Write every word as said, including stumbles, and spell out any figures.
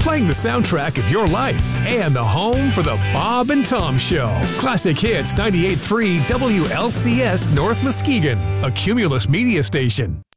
playing the soundtrack of your life and the home for the Bob and Tom Show. Classic Hits ninety-eight point three W L C S North Muskegon, a Cumulus media station.